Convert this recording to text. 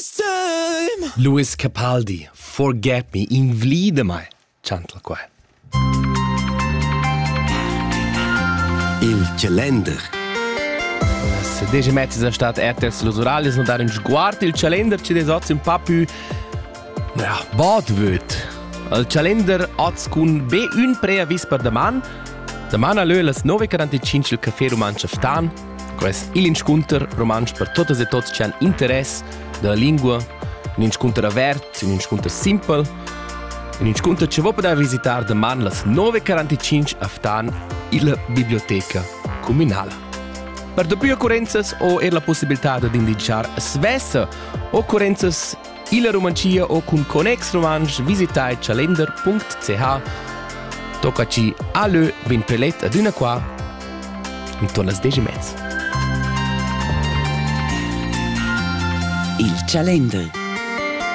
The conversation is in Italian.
this time. Luis Capaldi, Forget Me, invlida mai, chantal qua. Il calender. Se desde mezz'è stat RTS Los Oralios non dare un sguardo il calender ci desozzi un po' più bod vöt. Il calender oz cun be un preavis per daman. Daman a las 9:45 il Café Romansch Aftan. Quest il inscunter romansch per totes e tots che han interess della lingua. Un inscunter avert, un inscunter simpel. Un inscunter che vo poter visitar daman las 9:45 Aftan in biblioteca comunale. Per de più occurrences o la possibilità di indiciare svessa occurrences in romancia o con Connex Romansch visitai calender.ch. Toccaci alle 20 prelet ad una qua intorno alle 10:30. Il calender.